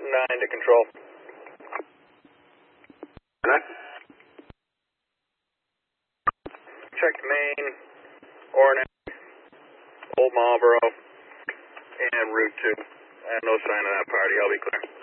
9 to control. Check Maine, Oronex, Old Marlboro, and Route 2. I have no sign of that party. I'll be clear.